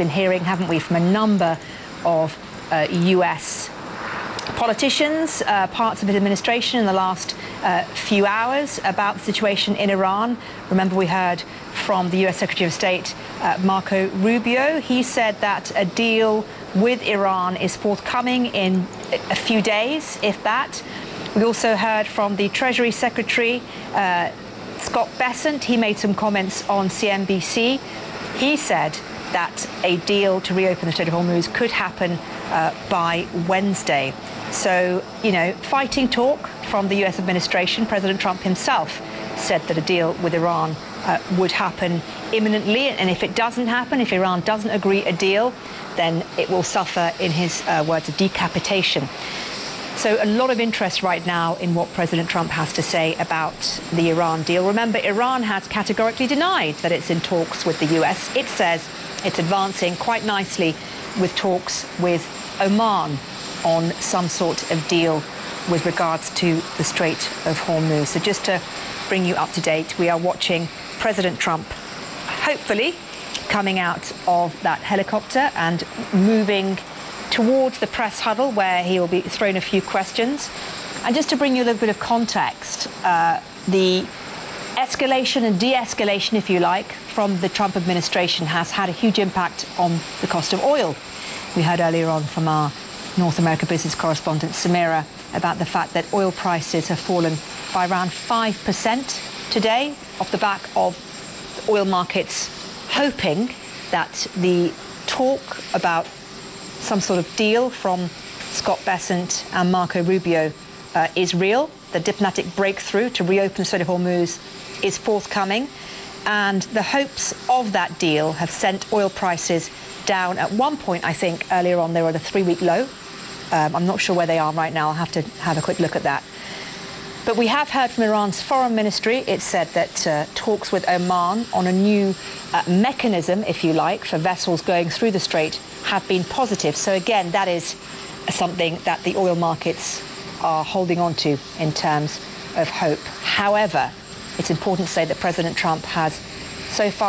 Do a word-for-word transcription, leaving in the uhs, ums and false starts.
been hearing, haven't we, from a number of uh, U S politicians, uh, parts of his administration in the last uh, few hours about the situation in Iran. Remember, we heard from the U S Secretary of State, uh, Marco Rubio. He said that a deal with Iran is forthcoming in a few days, if that. We also heard from the Treasury Secretary, uh, Scott Bessent. He made some comments on C N B C. He said that a deal to reopen the Strait of Hormuz could happen uh, by Wednesday. So, you know, fighting talk from the U S administration. President Trump himself said that a deal with Iran uh, would happen imminently. And if it doesn't happen, if Iran doesn't agree a deal, then it will suffer, in his uh, words, a decapitation. So a lot of interest right now in what President Trump has to say about the Iran deal. Remember, Iran has categorically denied that it's in talks with the U S. It says it's advancing quite nicely with talks with Oman on some sort of deal with regards to the Strait of Hormuz. So just to bring you up to date, we are watching President Trump, hopefully, coming out of that helicopter and moving towards the press huddle where he will be thrown a few questions. And just to bring you a little bit of context, uh, the escalation and de-escalation, if you like, from the Trump administration has had a huge impact on the cost of oil. We heard earlier on from our North America business correspondent, Samira, about the fact that oil prices have fallen by around five percent today off the back of oil markets hoping that the talk about some sort of deal from Scott Bessent and Marco Rubio uh, is real. The diplomatic breakthrough to reopen the Strait of Hormuz is forthcoming. And the hopes of that deal have sent oil prices down. At one point, I think, earlier on, they were at a three-week low. Um, I'm not sure where they are right now. I'll have to have a quick look at that. But we have heard from Iran's foreign ministry. It said that uh, talks with Oman on a new uh, mechanism, if you like, for vessels going through the strait have been positive. So again, that is something that the oil markets are holding on to in terms of hope. However, it's important to say that President Trump has so far